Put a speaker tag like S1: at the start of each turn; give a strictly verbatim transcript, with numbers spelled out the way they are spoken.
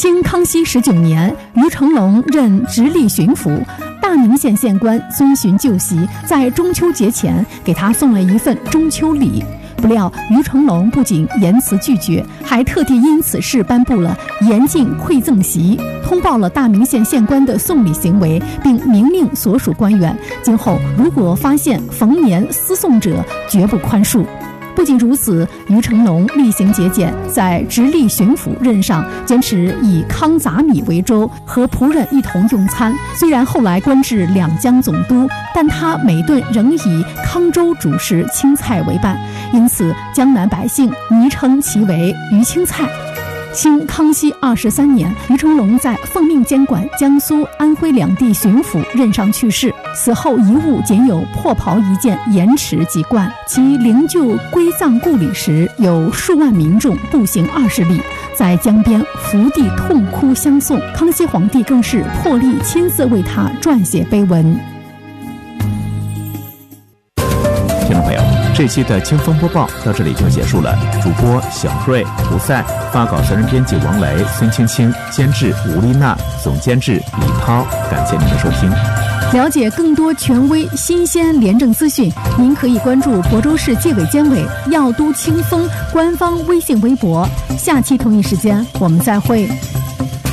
S1: 清康熙十九年，于成龙任直隶巡抚，大名县县官遵循旧习，在中秋节前给他送了一份中秋礼。不料于成龙不仅严词拒绝，还特地因此事颁布了严禁馈赠席，通报了大名县县官的送礼行为，并明令所属官员今后如果发现逢年私送者，绝不宽恕。不仅如此，于成龙厉行节俭，在直隶巡抚任上坚持以糠杂米为粥，和仆人一同用餐。虽然后来官至两江总督，但他每顿仍以糠粥主食青菜为伴，因此江南百姓昵称其为于青菜。清康熙二十三年，于成龙在奉命监管江苏、安徽两地巡抚任上去世，死后遗物仅有破袍一件，盐池及罐。其灵柩归葬故里时，有数万民众步行二十里，在江边伏地痛哭相送。康熙皇帝更是破例亲自为他撰写碑文。
S2: 听众朋友，这期的清风播报到这里就结束了。主播小瑞、胡赛，发稿责任编辑王雷、孙青青，监制吴丽娜，总监制李涛。感谢您的收听。
S1: 了解更多权威、新鲜、廉政资讯，您可以关注亳州市纪委监委药都清风官方微信微博。下期同一时间我们再会。